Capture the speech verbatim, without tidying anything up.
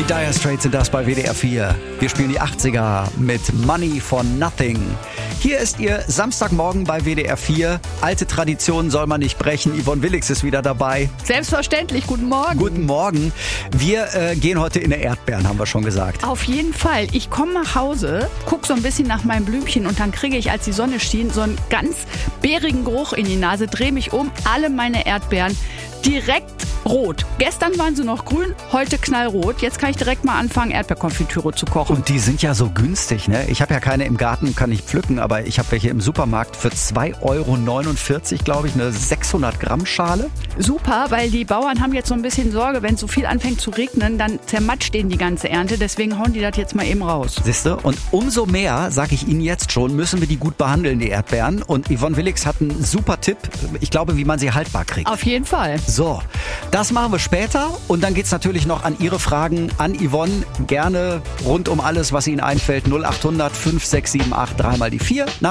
Dire Straits sind das bei W D R vier. Wir spielen die achtziger mit Money for Nothing. Hier ist Ihr Samstagmorgen bei W D R vier. Alte Traditionen soll man nicht brechen. Yvonne Willix ist wieder dabei. Selbstverständlich, guten Morgen. Guten Morgen. Wir äh, gehen heute in der Erdbeeren, haben wir schon gesagt. Auf jeden Fall. Ich komme nach Hause, gucke so ein bisschen nach meinem Blümchen und dann kriege ich, als die Sonne schien, so einen ganz beerigen Geruch in die Nase, drehe mich um, alle meine Erdbeeren direkt rot. Gestern waren sie noch grün, heute knallrot. Jetzt kann ich direkt mal anfangen, Erdbeerkonfitüre zu kochen. Und die sind ja so günstig, ne? Ich habe ja keine im Garten, kann ich pflücken, aber ich habe welche im Supermarkt für zwei Euro neunundvierzig, glaube ich, eine sechshundert Gramm Schale. Super, weil die Bauern haben jetzt so ein bisschen Sorge, wenn es so viel anfängt zu regnen, dann zermatscht denen die ganze Ernte. Deswegen hauen die das jetzt mal eben raus. Siehste? Und umso mehr, sage ich Ihnen jetzt schon, müssen wir die gut behandeln, die Erdbeeren. Und Yvonne Willix hat einen super Tipp, ich glaube, wie man sie haltbar kriegt. Auf jeden Fall. So, das machen wir später und dann geht's natürlich noch an Ihre Fragen an Yvonne. Gerne rund um alles, was Ihnen einfällt. null acht hundert fünf sechs sieben acht, dreimal die vier.